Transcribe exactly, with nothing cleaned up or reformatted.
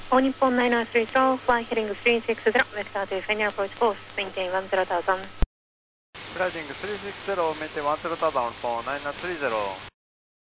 All Nippon nine nine three zero, fly heading three six zero, vector to Fenner approach course, maintain one zero thousand. Gliding three six zero, maintain one zero thousand for nine nine three zero.